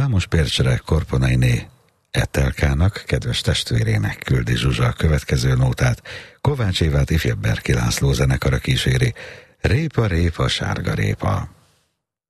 Vámos Pércsre Korponainé Etelkának, kedves testvérének küldi Zsuzsa a következő nótát. Kovács Évát ifjabb Berki László zenekara kíséri. Répa, répa, sárga répa.